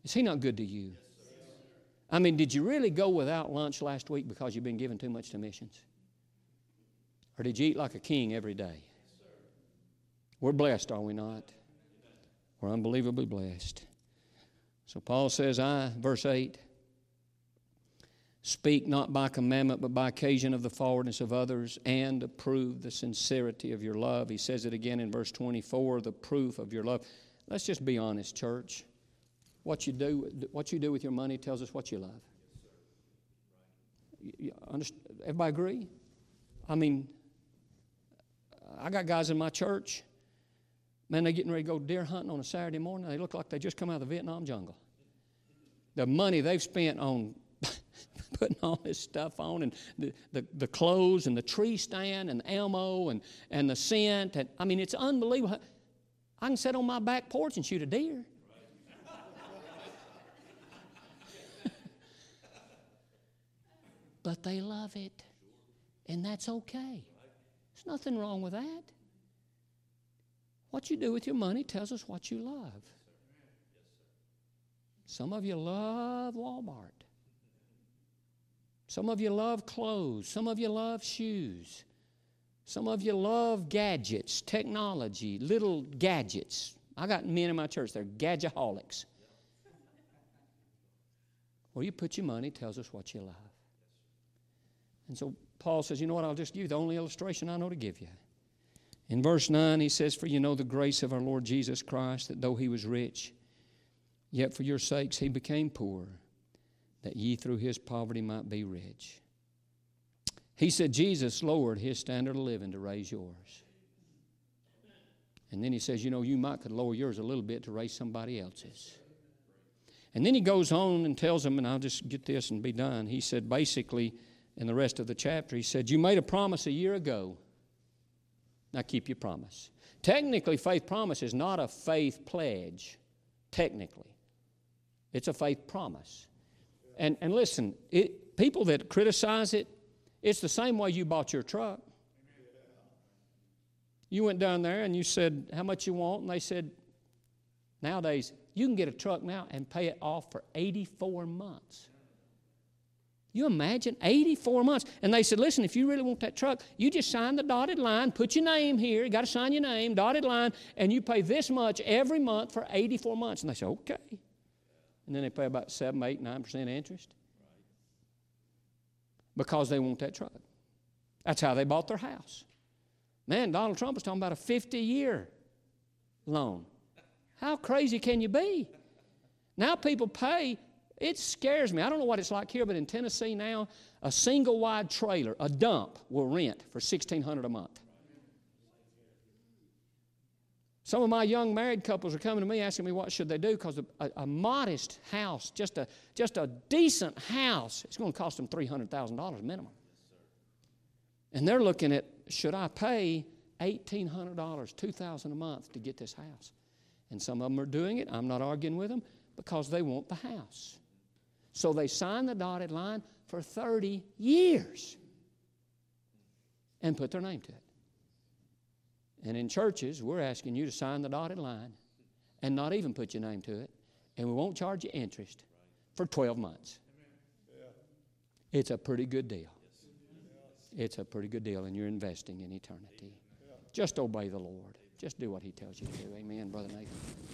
Is He not good to you? I mean, did you really go without lunch last week because you've been giving too much to missions? Or did you eat like a king every day? We're blessed, are we not? We're unbelievably blessed. So Paul says, verse 8, speak not by commandment, but by occasion of the forwardness of others, and approve the sincerity of your love. He says it again in verse 24, the proof of your love. Let's just be honest, church. What you do with your money tells us what you love. Everybody agree? I mean, I got guys in my church, man, they're getting ready to go deer hunting on a Saturday morning. They look like they just come out of the Vietnam jungle. The money they've spent on putting all this stuff on, and the clothes and the tree stand and the ammo and the scent. And, I mean, it's unbelievable. I can sit on my back porch and shoot a deer. But they love it, and that's okay. There's nothing wrong with that. What you do with your money tells us what you love. Some of you love Walmart. Some of you love clothes. Some of you love shoes. Some of you love gadgets, technology, little gadgets. I got men in my church, they're gadgetholics. Where you put your money tells us what you love. And so Paul says, you know what, I'll just give you the only illustration I know to give you. In verse 9, he says, for you know the grace of our Lord Jesus Christ, that though He was rich, yet for your sakes He became poor, that ye through His poverty might be rich. He said Jesus lowered His standard of living to raise yours. And then he says, you know, you might could lower yours a little bit to raise somebody else's. And then he goes on and tells them, and I'll just get this and be done. He said basically, in the rest of the chapter, he said, you made a promise a year ago. Now keep your promise. Technically, faith promise is not a faith pledge. Technically. It's a faith promise. And listen, people that criticize it, it's the same way you bought your truck. You went down there and you said, how much you want? And they said, nowadays, you can get a truck now and pay it off for 84 months. You imagine 84 months. And they said, listen, if you really want that truck, you just sign the dotted line, put your name here, you got to sign your name, dotted line, and you pay this much every month for 84 months. And they say, okay. And then they pay about 7, 8, 9% interest. Because they want that truck. That's how they bought their house. Man, Donald Trump was talking about a 50-year loan. How crazy can you be? Now people pay. It scares me. I don't know what it's like here, but in Tennessee now, a single-wide trailer, a dump, will rent for $1,600 a month. Some of my young married couples are coming to me asking me what should they do, because a modest house, just a decent house, it's going to cost them $300,000 minimum. And they're looking at, should I pay $1,800, $2,000 a month to get this house? And some of them are doing it, I'm not arguing with them, because they want the house. So they sign the dotted line for 30 years and put their name to it. And in churches, we're asking you to sign the dotted line and not even put your name to it, and we won't charge you interest for 12 months. It's a pretty good deal. It's a pretty good deal, and you're investing in eternity. Just obey the Lord. Just do what He tells you to do. Amen, Brother Nathan.